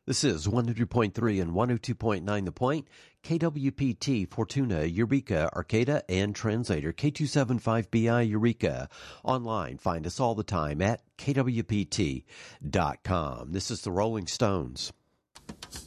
This is 100.3 and 102.9 The Point, KWPT, Fortuna, Eureka, Arcata, and Translator, K275BI, Eureka. Online, find us all the time at kwpt.com. This is the Rolling Stones.